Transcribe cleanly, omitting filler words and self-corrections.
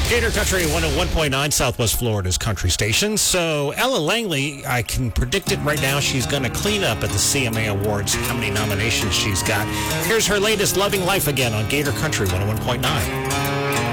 Gator Country 101.9, Southwest Florida's country station. So Ella Langley, I can predict it right now. She's going to clean up at the CMA Awards how many nominations she's got. Here's her latest Loving Life Again on Gator Country 101.9.